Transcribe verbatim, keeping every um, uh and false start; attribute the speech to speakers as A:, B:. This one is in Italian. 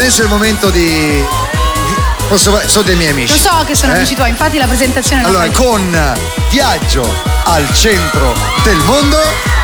A: adesso è il momento di. Posso, sono dei miei amici.
B: Lo so che sono
A: eh?
B: amici tuoi, infatti la presentazione.
A: Allora, con Viaggio al centro del mondo.